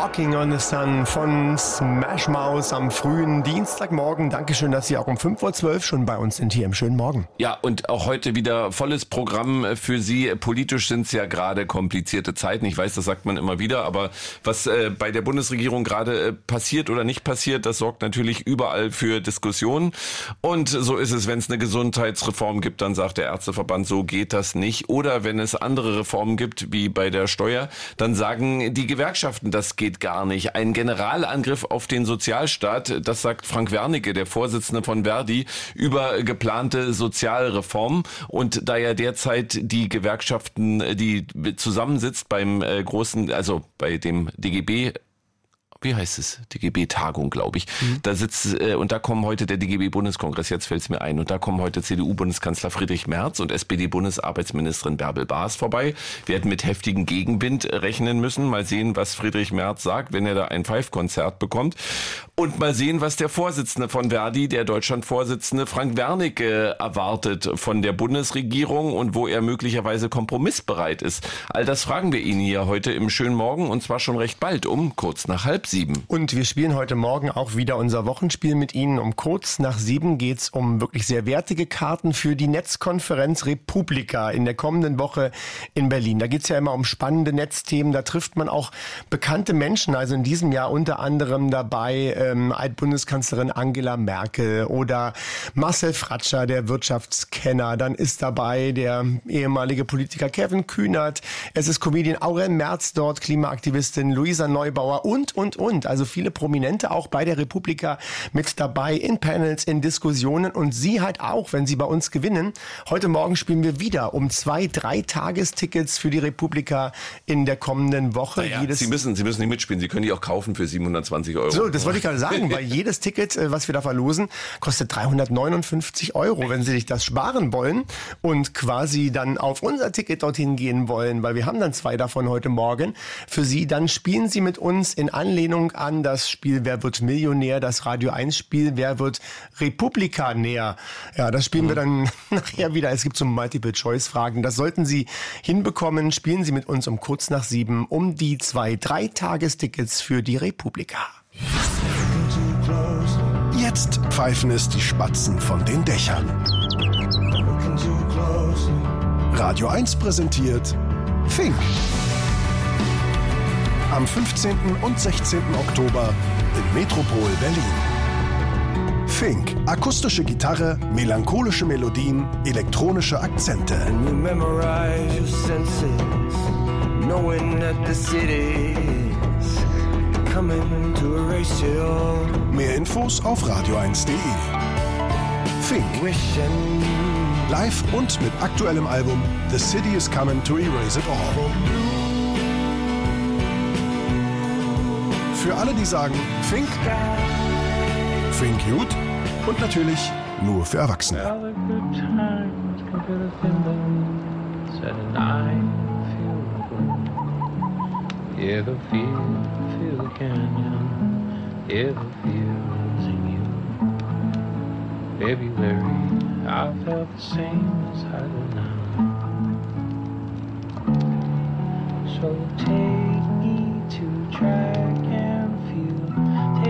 Walking on the Sun von Smash Mouth am frühen Dienstagmorgen. Dankeschön, dass Sie auch um 5:12 Uhr schon bei uns sind hier im schönen Morgen. Ja, und auch heute wieder volles Programm für Sie. Politisch sind es ja gerade komplizierte Zeiten. Ich weiß, das sagt man immer wieder, aber was bei der Bundesregierung gerade passiert oder nicht passiert, das sorgt natürlich überall für Diskussionen. Und so ist es, wenn es eine Gesundheitsreform gibt, dann sagt der Ärzteverband, so geht das nicht. Oder wenn es andere Reformen gibt, wie bei der Steuer, dann sagen die Gewerkschaften, das geht gar nicht. Ein Generalangriff auf den Sozialstaat, das sagt Frank Wernicke, der Vorsitzende von Verdi, über geplante Sozialreformen. Und da ja derzeit die Gewerkschaften, die zusammensitzt beim bei dem DGB, wie heißt es? DGB-Tagung, glaube ich. Da sitzt, und da kommen heute der DGB-Bundeskongress, jetzt fällt es mir ein, und da kommen heute CDU-Bundeskanzler Friedrich Merz und SPD-Bundesarbeitsministerin Bärbel Baas vorbei. Wir hätten mit heftigem Gegenwind rechnen müssen. Mal sehen, was Friedrich Merz sagt, wenn er da ein Five-Konzert bekommt. Und mal sehen, was der Vorsitzende von Verdi, der Deutschlandvorsitzende Frank Wernicke, erwartet von der Bundesregierung und wo er möglicherweise kompromissbereit ist. All das fragen wir ihn hier heute im schönen Morgen, und zwar schon recht bald, um kurz nach 6:30. Und wir spielen heute Morgen auch wieder unser Wochenspiel mit Ihnen. Um kurz nach 7 geht's um wirklich sehr wertige Karten für die Netzkonferenz Republika in der kommenden Woche in Berlin. Da geht's ja immer um spannende Netzthemen. Da trifft man auch bekannte Menschen. Also in diesem Jahr unter anderem dabei Altbundeskanzlerin Angela Merkel oder Marcel Fratscher, der Wirtschaftskenner. Dann ist dabei der ehemalige Politiker Kevin Kühnert. Es ist Comedian Aurel Merz dort, Klimaaktivistin Luisa Neubauer und. Also viele Prominente auch bei der Republika mit dabei in Panels, in Diskussionen, und Sie halt auch, wenn Sie bei uns gewinnen. Heute Morgen spielen wir wieder um 2-3 Tagestickets für die Republika in der kommenden Woche. Naja, Sie müssen nicht mitspielen, Sie können die auch kaufen für 720 Euro. So, das wollte ich gerade sagen, weil jedes Ticket, was wir da verlosen, kostet 359 Euro. Wenn Sie sich das sparen wollen und quasi dann auf unser Ticket dorthin gehen wollen, weil wir haben dann 2 davon heute Morgen für Sie, dann spielen Sie mit uns in Anlehnung an das Spiel Wer wird Millionär, das Radio 1 Spiel Wer wird Republikanär. Ja, das spielen wir dann nachher wieder. Es gibt so Multiple-Choice-Fragen. Das sollten Sie hinbekommen. Spielen Sie mit uns um kurz nach 7 um die 2-3 Tagestickets für die Republika. Jetzt pfeifen es die Spatzen von den Dächern. Radio 1 präsentiert Fink. Am 15. und 16. Oktober im Metropol Berlin. Fink. Akustische Gitarre, melancholische Melodien, elektronische Akzente. Mehr Infos auf radio1.de. Fink. Live und mit aktuellem Album The City is Coming to Erase It All. Für alle, die sagen Fink, Fink gut und natürlich nur für Erwachsene. Yeah, the feel the canyon, yeah, the feel's in you. February, I felt the same as I do now. So take me to track